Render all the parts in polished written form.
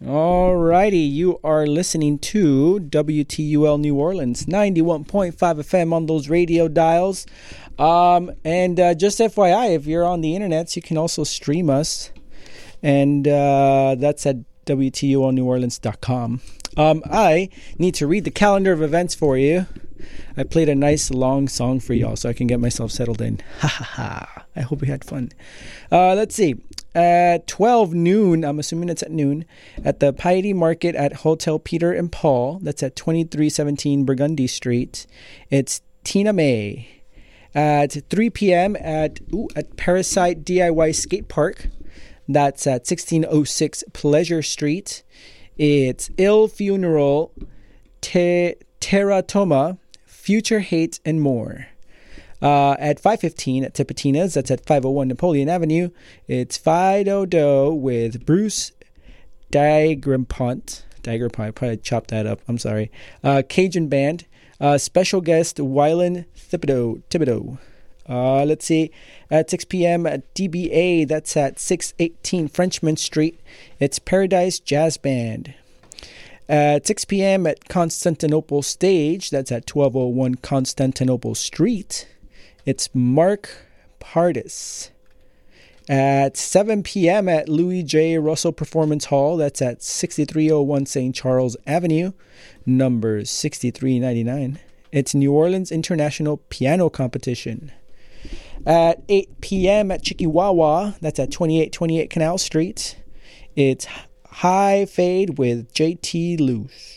Alrighty, you are listening to WTUL New Orleans, 91.5 FM on those radio dials. And just FYI, if you're on the internet, you can also stream us. And that's at WTULNewOrleans.com. I need to read the calendar of events for you. I played a nice long song for y'all so I can get myself settled in. Ha ha ha. I hope you had fun. Let's see. At 12 noon, I'm assuming it's at noon, at the Piety Market at Hotel Peter and Paul. That's at 2317 Burgundy Street. It's Tina May. At 3 p.m. at Parasite DIY Skate Park. That's at 1606 Pleasure Street. It's Il Funeral, Teratoma, Future Hate, and more. At 5:15 at Tipitina's, that's at 501 Napoleon Avenue. It's Fido Do with Bruce Diagrampont. I probably chopped that up. I'm sorry. Cajun Band. Special guest Wylan Thibodeau. Let's see. At 6 p.m. at DBA, that's at 618 Frenchman Street. It's Paradise Jazz Band. At 6 p.m. at Constantinople Stage, that's at 1201 Constantinople Street. It's Mark Pardis. At 7 p.m. at Louis J. Russell Performance Hall, that's at 6301 St. Charles Avenue, number 6399. It's New Orleans International Piano Competition. At 8 p.m. at Chikiwawa, that's at 2828 Canal Street. It's High Fade with JT Luce.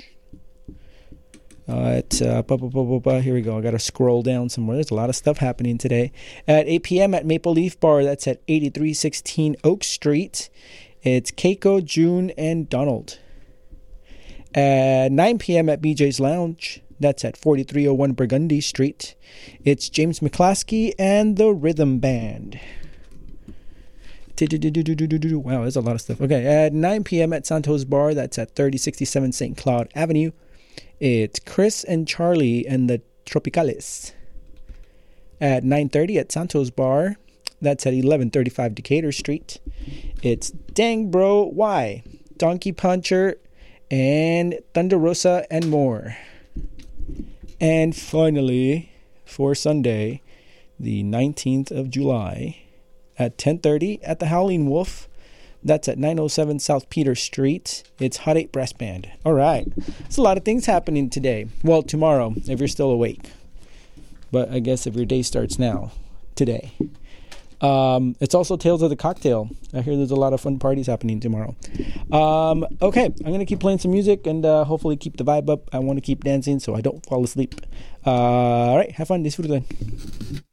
Here we go. I got to scroll down somewhere. There's a lot of stuff happening today. At 8 p.m. at Maple Leaf Bar, that's at 8316 Oak Street. It's Keiko, June, and Donald. At 9 p.m. at BJ's Lounge, that's at 4301 Burgundy Street. It's James McClaskey and the Rhythm Band. Wow, there's a lot of stuff. Okay, at 9 p.m. at Santos Bar, that's at 3067 St. Cloud Avenue. It's Chris and Charlie and the Tropicales. At 9:30 at Santos Bar, that's at 1135 Decatur Street. It's Dang Bro Why, Donkey Puncher, and Thunder Rosa, and more. And finally, for Sunday, the 19th of July, at 10:30 at the Howling Wolf. That's at 907 South Peter Street. It's Hot 8 Brass Band. All right. There's a lot of things happening today. Well, tomorrow, if you're still awake. But I guess if your day starts now, today. It's also Tales of the Cocktail. I hear there's a lot of fun parties happening tomorrow. Okay, I'm going to keep playing some music and hopefully keep the vibe up. I want to keep dancing so I don't fall asleep. All right, have fun. Disfruten.